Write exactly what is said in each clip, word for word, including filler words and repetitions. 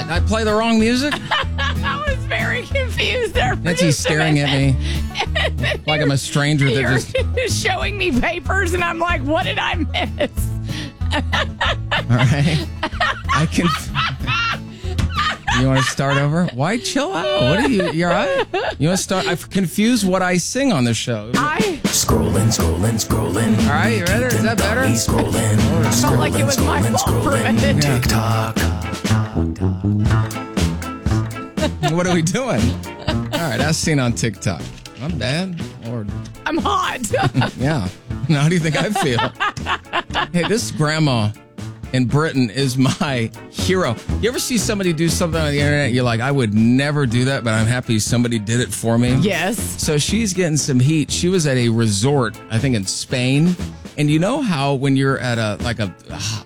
I play the wrong music? I was very confused there. Nancy's staring at me like I'm a stranger that You're just... showing me papers, and I'm like, what did I miss? All right. I can... You want to start over? Why chill out? What are you? You're all right? You want to start? I've confused what I sing on the show. I Scrolling, scrolling, scrolling. All right, you ready? Is that better? Scrolling. I felt like it was my fault for a minute. TikTok. What are we doing? All right, as seen on TikTok. I'm bad, or I'm hot. yeah. Now, how do you think I feel? Hey, this grandma in Britain is my hero. You ever see somebody do something on the internet? You're like, I would never do that, but I'm happy somebody did it for me. Yes. So she's getting some heat. She was at a resort, I think in Spain. And you know how when you're at a like a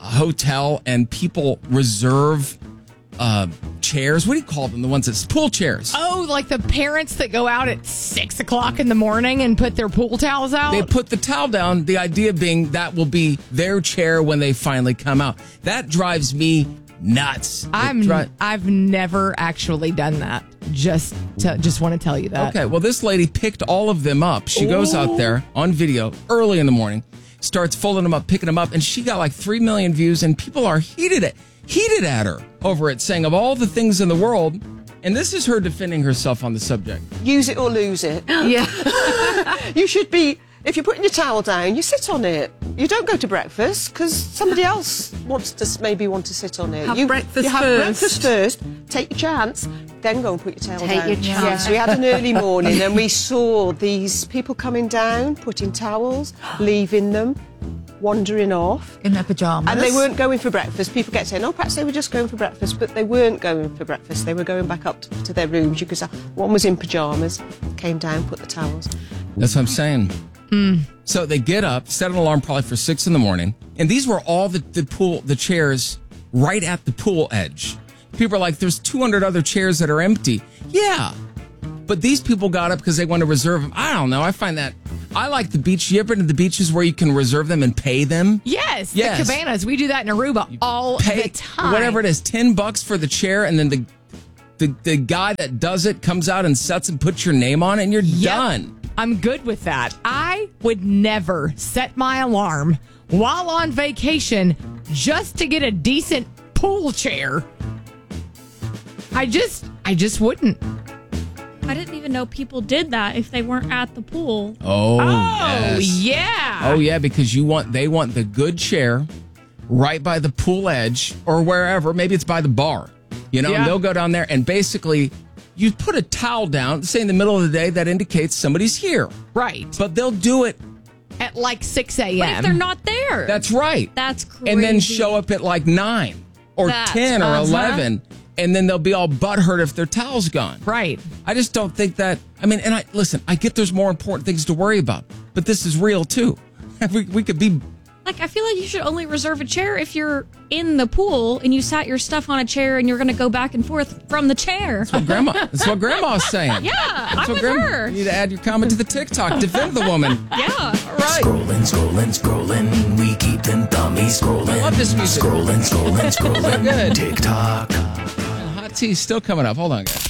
hotel and people reserve uh, chairs? What do you call them? The ones that's pool chairs. Oh, like the parents that go out at six o'clock in the morning and put their pool towels out? They put the towel down, the idea being that will be their chair when they finally come out. That drives me nuts. I'm, dri- I've never actually done that. Just to, just want to tell you that. Okay, well, this lady picked all of them up. She goes out there on video early in the morning, starts folding them up, picking them up, and she got like three million views, and people are heated at, heated at her over it, saying of all the things in the world, and this is her defending herself on the subject. Use it or lose it. Yeah. You should be, if you're putting your towel down, you sit on it. You don't go to breakfast because somebody else wants to maybe want to sit on it. Have you, breakfast you have first. breakfast first, take your chance, then go and put your towel Take down. your chance. Yes, we had an early morning and we saw these people coming down, putting towels, leaving them, wandering off. In their pajamas. And they weren't going for breakfast. People get saying, oh, perhaps they were just going for breakfast, but they weren't going for breakfast. They were going back up to, to their rooms. You could say one was in pyjamas, came down, put the towels. That's what I'm saying. Mm. So they get up, set an alarm probably for six in the morning, and these were all the, the pool, the chairs right at the pool edge. People are like, there's two hundred other chairs that are empty. Yeah, but these people got up because they want to reserve them. I don't know. I find that, I like the beach. You ever been to the beaches where you can reserve them and pay them? Yes, Yes. the cabanas. We do that in Aruba all Pay the time. whatever it is, ten bucks for the chair, and then the, the the guy that does it comes out and sets and puts your name on it, and you're Yep. done. I'm good with that. I would never set my alarm while on vacation just to get a decent pool chair. I just, I just wouldn't. I didn't even know people did that if they weren't at the pool. Oh, Oh, yes. yeah. Oh yeah, because you want they want the good chair right by the pool edge or wherever. Maybe it's by the bar. You know, Yeah. and they'll go down there and basically you put a towel down, say in the middle of the day, that indicates somebody's here. Right. But they'll do it. At like six But if a.m. they're not there. That's right. That's crazy. And then show up at like nine or That's- ten or uh-huh. eleven. And then they'll be all butthurt if their towel's gone. Right. I just don't think that. I mean, and I listen, I get there's more important things to worry about, but this is real too. We, we could be. Like, I feel like you should only reserve a chair if you're in the pool and you sat your stuff on a chair and you're going to go back and forth from the chair. That's what grandma. That's what grandma's saying. Yeah, That's I'm what with grandma. her. You need to add your comment to the TikTok. Defend the woman. Yeah. All right. Scrolling, scrolling, scrolling. We keep them thummies scrolling. I love this music. Scrolling, scrolling, scrolling. Good. TikTok. And hot tea still coming up. Hold on, guys.